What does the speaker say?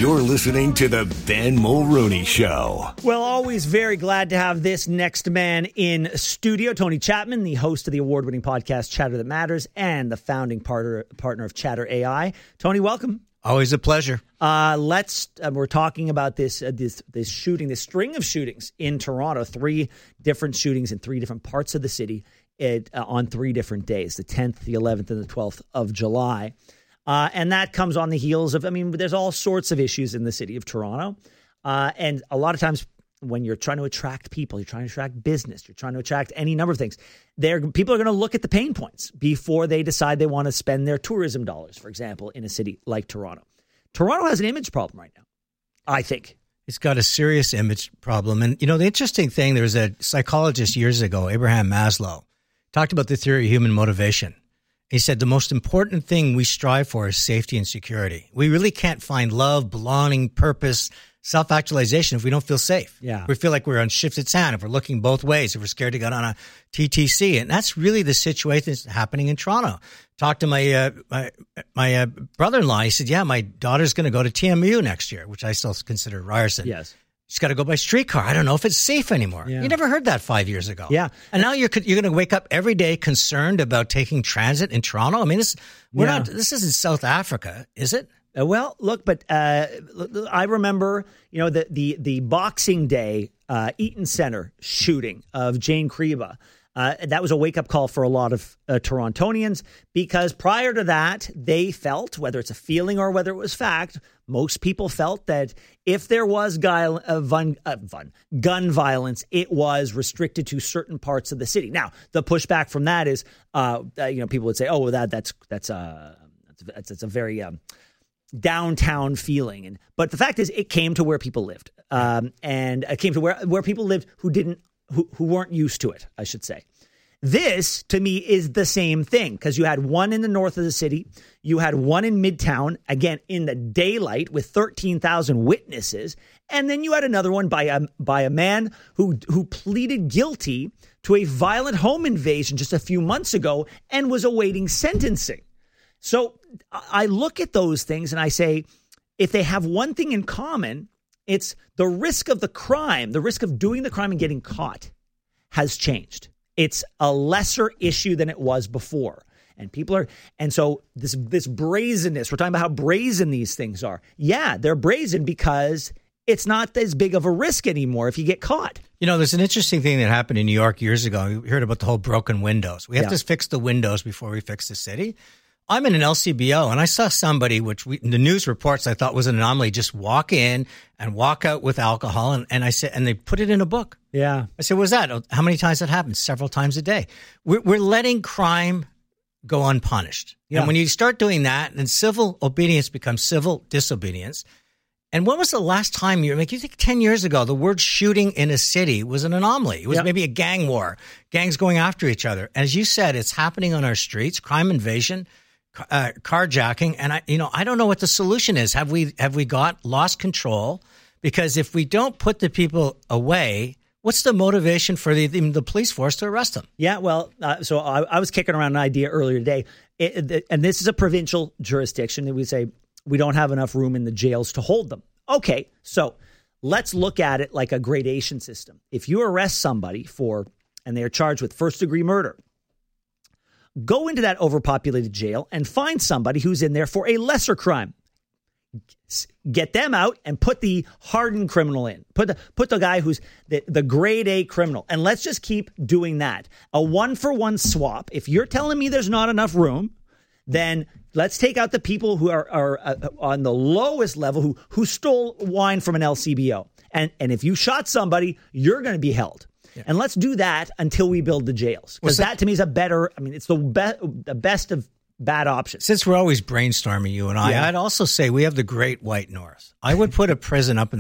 You're listening to the Ben Mulrooney Show. Well, always very glad to have this next man in studio. Tony Chapman, the host of the award-winning podcast Chatter That Matters and the founding partner of Chatter AI. Tony, welcome. Always a pleasure. We're talking about this shooting, this string of shootings in Toronto. 3 different shootings in 3 different parts of the city on 3 different days, the 10th, the 11th, and the 12th of July. And that comes on the heels of, there's all sorts of issues in the city of Toronto. And a lot of times when you're trying to attract people, you're trying to attract business, you're trying to attract any number of things, people are going to look at the pain points before they decide they want to spend their tourism dollars, for example, in a city like Toronto. Toronto has an image problem right now, I think. It's got a serious image problem. And, the interesting thing, there was a psychologist years ago, Abraham Maslow, talked about the theory of human motivation. He said the most important thing we strive for is safety and security. We really can't find love, belonging, purpose, self-actualization if we don't feel safe. Yeah. If we feel like we're on shifted sand, if we're looking both ways, if we're scared to get on a TTC. And that's really the situation that's happening in Toronto. Talked to my brother-in-law. He said, yeah, my daughter's going to go to TMU next year, which I still consider Ryerson. Yes. She's got to go by streetcar. I don't know if it's safe anymore. Yeah. You never heard that 5 years ago. Yeah. And now you're going to wake up every day concerned about taking transit in Toronto. This isn't South Africa, is it? Well, look, but I remember, the Boxing Day Eaton Centre shooting of Jane Kriba. That was a wake-up call for a lot of Torontonians, because prior to that, they felt, whether it's a feeling or whether it was fact, most people felt that if there was gun violence, it was restricted to certain parts of the city. Now, the pushback from that is, people would say, "Oh, well, that's a very downtown feeling." But the fact is, it came to where people lived, and it came to where people lived who weren't used to it, I should say. This, to me, is the same thing, because you had one in the north of the city. You had one in Midtown, again, in the daylight with 13,000 witnesses. And then you had another one by a man who pleaded guilty to a violent home invasion just a few months ago and was awaiting sentencing. So I look at those things and I say, if they have one thing in common, it's the risk of the crime, the risk of doing the crime and getting caught has changed. It's a lesser issue than it was before. And so this brazenness, we're talking about how brazen these things are. Yeah, they're brazen because it's not as big of a risk anymore if you get caught. There's an interesting thing that happened in New York years ago. We heard about the whole broken windows. We have to fix the windows before we fix the city. I'm in an LCBO, and I saw somebody, the news reports I thought was an anomaly, just walk in and walk out with alcohol, and I said, and they put it in a book. Yeah. I said, what's that? How many times that happens? Several times a day. We're letting crime go unpunished. Yeah. And when you start doing that, then civil obedience becomes civil disobedience. And when was the last time you think 10 years ago, the word shooting in a city was an anomaly. It was maybe a gang war, gangs going after each other. As you said, it's happening on our streets, crime invasion, carjacking, and I don't know what the solution is. Have we lost control? Because if we don't put the people away, what's the motivation for the police force to arrest them? Yeah, well, so I was kicking around an idea earlier today, and this is a provincial jurisdiction, and we say we don't have enough room in the jails to hold them. Okay, so let's look at it like a gradation system. If you arrest somebody and they are charged with first-degree murder, go into that overpopulated jail and find somebody who's in there for a lesser crime. Get them out and put the hardened criminal in. Put the guy who's the grade A criminal. And let's just keep doing that. A 1-for-1 swap. If you're telling me there's not enough room, then let's take out the people who are on the lowest level who stole wine from an LCBO. And if you shot somebody, you're going to be held. Yeah. And let's do that until we build the jails. Because that to me is it's the best of bad options. Since we're always brainstorming, you and I, I'd also say we have the Great White North. I would put a prison up in